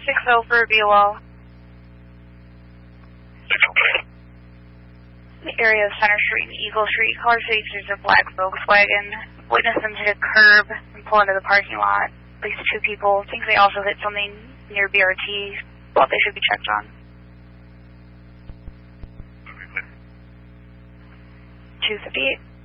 6-0 for BOL. The area of Center Street and Eagle Street. Caller features a black Volkswagen. Witnessed them hit a curb and pull into the parking lot. At least 2 people. Think they also hit something near BRT. Thought they should be checked on. 258.